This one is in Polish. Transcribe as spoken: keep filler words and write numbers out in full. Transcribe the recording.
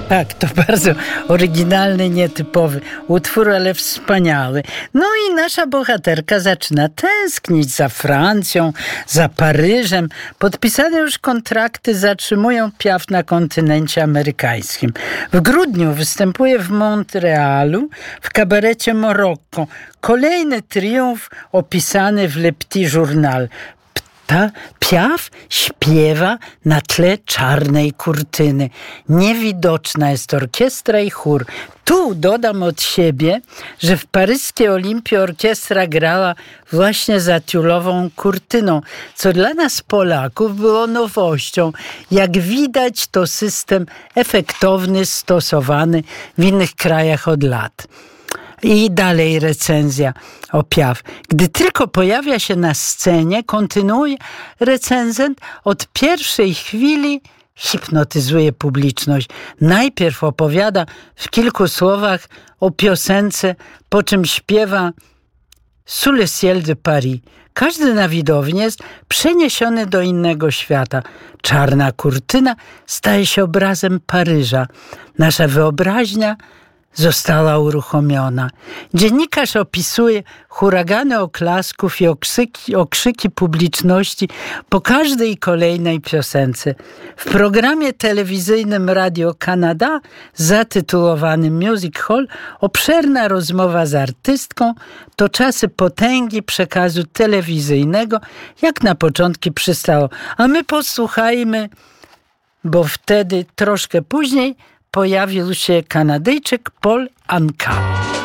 Tak, to bardzo oryginalny, nietypowy utwór, ale wspaniały. No i nasza bohaterka zaczyna tęsknić za Francją, za Paryżem. Podpisane już kontrakty zatrzymują Piaf na kontynencie amerykańskim. W grudniu występuje w Montrealu w kabarecie Morocco. Kolejny triumf opisany w Le Petit Journal. Ta Piaf śpiewa na tle czarnej kurtyny. Niewidoczna jest orkiestra i chór. Tu dodam od siebie, że w paryskiej Olimpii orkiestra grała właśnie za tiulową kurtyną, co dla nas Polaków było nowością. Jak widać, to system efektowny, stosowany w innych krajach od lat. I dalej recenzja o Piaf. Gdy tylko pojawia się na scenie, kontynuuje recenzent, od pierwszej chwili hipnotyzuje publiczność. Najpierw opowiada w kilku słowach o piosence, po czym śpiewa Sous le ciel de Paris. Każdy na widowni jest przeniesiony do innego świata. Czarna kurtyna staje się obrazem Paryża. Nasza wyobraźnia została uruchomiona. Dziennikarz opisuje huragany oklasków i okrzyki, okrzyki publiczności po każdej kolejnej piosence. W programie telewizyjnym Radio-Canada zatytułowanym Music Hall obszerna rozmowa z artystką to czasy potęgi przekazu telewizyjnego, jak na początki przystało. A my posłuchajmy, bo wtedy troszkę później pojawił się Kanadyjczyk Paul Anka.